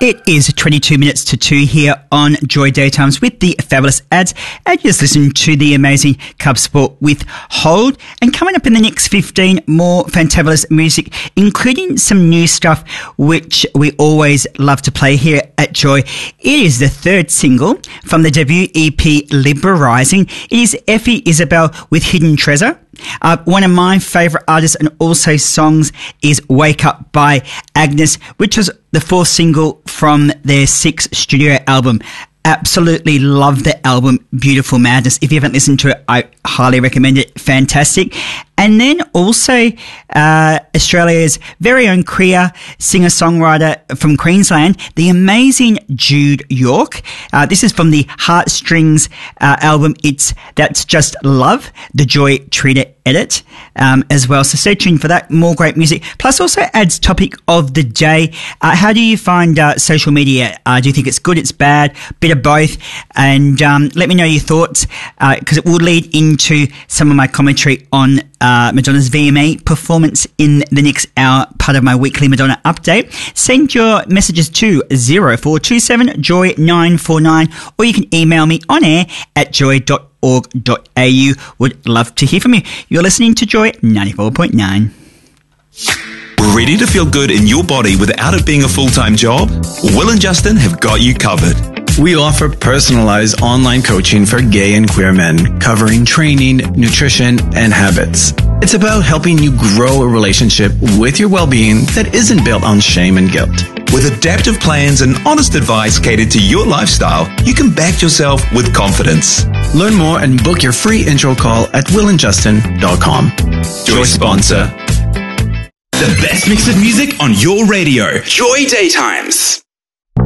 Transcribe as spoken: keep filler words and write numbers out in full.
It is twenty-two minutes to two here on Joy Daytimes with the fabulous ads. And you just listen to the amazing Cub Sport with Hold. And coming up in the next fifteen, more fantabulous music, including some new stuff which we always love to play here at Joy. It is the third single from the debut E P Liberizing. It is Effie Isabel with Hidden Treasure. Uh, one of my favourite artists and also songs is Wake Up by Agnes, which was the fourth single from their sixth studio album. Absolutely love the album, Beautiful Madness. If you haven't listened to it, I highly recommend it. Fantastic. And then also uh, Australia's very own queer singer-songwriter from Queensland, the amazing Jude York. Uh, this is from the Heartstrings uh, album, It's That's Just Love, the Joy Treater edit um, as well. So stay tuned for that. More great music. Plus also adds topic of the day. Uh, how do you find uh, social media? Uh, do you think it's good, it's bad, bit of both? And um, let me know your thoughts because uh, it will lead into some of my commentary on Uh, Madonna's V M A performance in the next hour, part of my weekly Madonna update. Send your messages to zero four two seven joy nine four nine or you can email me on air at joy dot org dot a u. Would love to hear from you. You're listening to Joy ninety-four point nine. Ready to feel good in your body without it being a full-time job? Will and Justin have got you covered. We offer personalized online coaching for gay and queer men, covering training, nutrition, and habits. It's about helping you grow a relationship with your well-being that isn't built on shame and guilt. With adaptive plans and honest advice catered to your lifestyle, you can back yourself with confidence. Learn more and book your free intro call at will and justin dot com. Joy sponsor. The best mix of music on your radio. Joy Daytimes.